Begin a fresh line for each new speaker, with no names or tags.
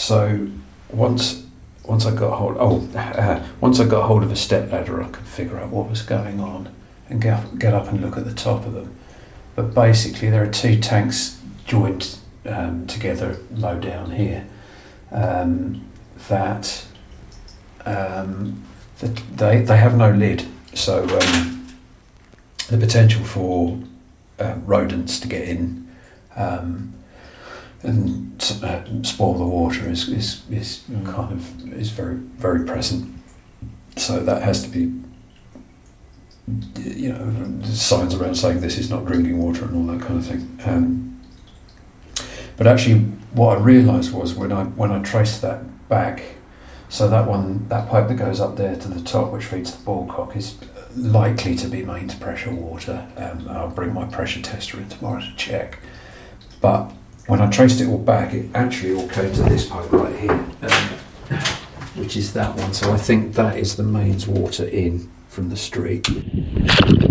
So once I got once I got hold of a step ladder, I could figure out what was going on and get up and look at the top of them. But basically, there are two tanks joined together low down here that they have no lid, so the potential for rodents to get in and spoil the water is kind of is very very present. So that has to be, there's signs around saying this is not drinking water and all that kind of thing. But actually, what I realised was when I traced that back, so that pipe that goes up there to the top, which feeds the ballcock, is likely to be mains pressure water. I'll bring my pressure tester in tomorrow to check. But when I traced it all back, it actually all came to this pipe right here, which is that one. So I think that is the mains water in from the street.